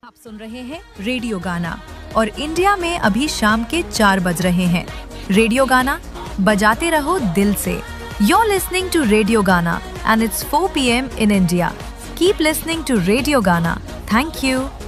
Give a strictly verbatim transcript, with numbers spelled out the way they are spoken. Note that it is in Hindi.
आप सुन रहे हैं रेडियो गाना और इंडिया में अभी शाम के चार बज रहे हैं। रेडियो गाना बजाते रहो दिल से। You're listening to Radio Gana and it's four p m in India. Keep listening to Radio Gana. Thank you.